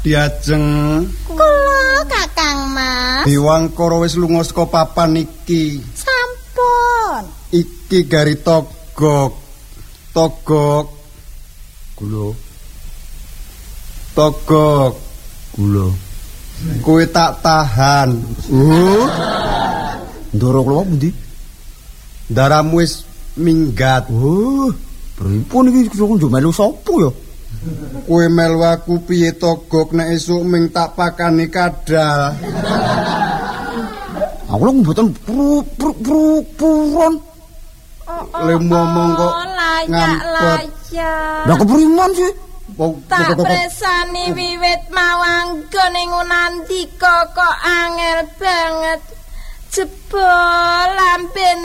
Diajeng kula Kakang Mas. Diwangkara wis lunga saka papan iki. Sampun. Iki gari Togok. Togok. Kula. Togok. Kula. Kowe tak tahan. Ndoro kula pundi? Daramu wis minggat. Pripun iki njo melu sapa ya? Kowe melu aku piye Togok nek esuk ming tak pakani kadal. Aku lho mboten puron. Le ngomong kok layak. Lah kepriman sih? Tak presani wiwit mawanggon ing Nandika kok angel banget. Jebol lambene